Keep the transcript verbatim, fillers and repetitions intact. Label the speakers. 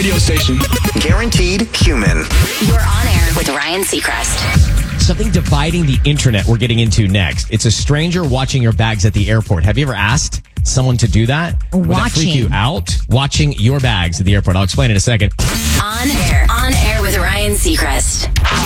Speaker 1: radio station.
Speaker 2: Guaranteed human.
Speaker 3: You're on air with Ryan Seacrest.
Speaker 4: Something dividing the internet we're getting into next. It's a stranger watching your bags at the airport. Have you ever asked someone to do that? Would that freak
Speaker 5: Watching.
Speaker 4: you out? Watching your bags at the airport. I'll explain in a second.
Speaker 3: On air. On air with Ryan Seacrest.